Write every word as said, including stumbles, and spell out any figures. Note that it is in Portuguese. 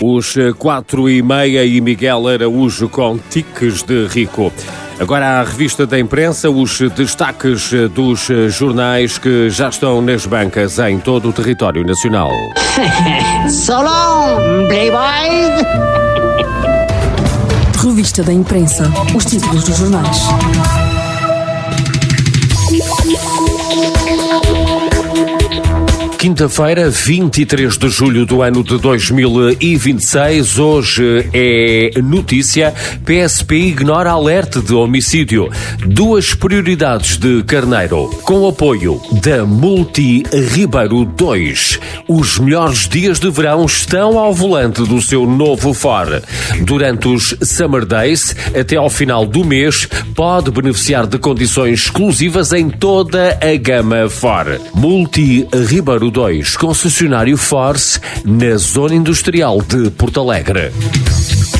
Os quatro e meia e Miguel Araújo com tiques de rico. Agora a revista da imprensa, os destaques dos jornais que já estão nas bancas em todo o território nacional. So long, Playboy! Revista da imprensa, os títulos dos jornais. Quinta-feira, vinte e três de julho do ano de dois mil e vinte e seis, hoje é notícia: P S P ignora alerta de homicídio. Duas prioridades de Carneiro, com apoio da Multi Ribeiro dois. Os melhores dias de verão estão ao volante do seu novo Ford. Durante os Summer Days, até ao final do mês, pode beneficiar de condições exclusivas em toda a gama Ford. Multi Ribeiro dois, concessionário Force, na Zona Industrial de Porto Alegre.